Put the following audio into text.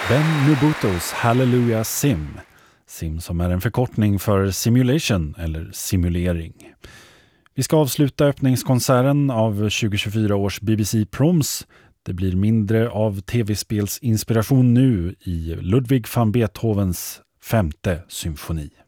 Ben Nubutos Hallelujah Sim. Sim som är en förkortning för simulation eller simulering. Vi ska avsluta öppningskonserten av 2024 års BBC Proms. Det blir mindre av tv-spelsinspiration nu i Ludwig van Beethovens 5:e symfoni.